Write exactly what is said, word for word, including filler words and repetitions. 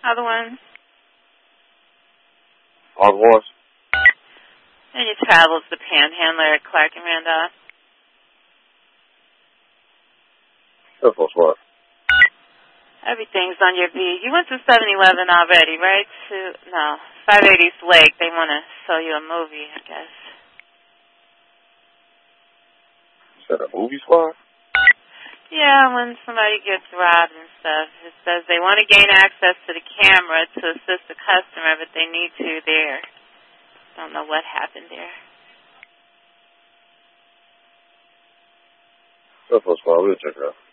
Other ones? Other ones? And you traveled the Panhandler at Clark and Randolph? That's what's what? Everything's on your V. You went to seven eleven already, right? To, no, five eighties Lake. They want to sell you a movie, I guess. Is that a movie spot? Yeah, when somebody gets robbed and stuff. It says they want to gain access to the camera to assist the customer, but they need to there. Don't know what happened there. That's what's what? We'll check it out.